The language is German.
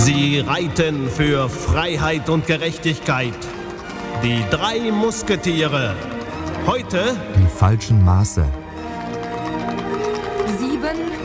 Sie reiten für Freiheit und Gerechtigkeit. Die 3 Musketiere. Heute die falschen Maße. 7